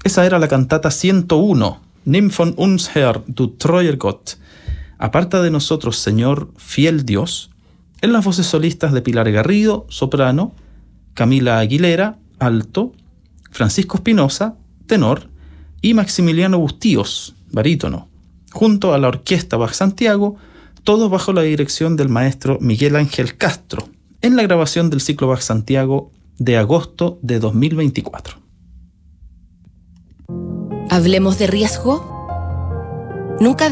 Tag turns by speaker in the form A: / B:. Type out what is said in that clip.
A: Esa era la cantata 101, Nimm von uns Herr, du treuer Gott. Aparta de nosotros, Señor, fiel Dios, en las voces solistas de Pilar Garrido, soprano, Camila Aguilera, alto, Francisco Espinosa, tenor, y Maximiliano Bustíos, barítono, junto a la Orquesta Bach Santiago, todos bajo la dirección del maestro Miguel Ángel Castro, en la grabación del ciclo Bach Santiago de agosto de 2024.
B: Hablemos de riesgo. Nunca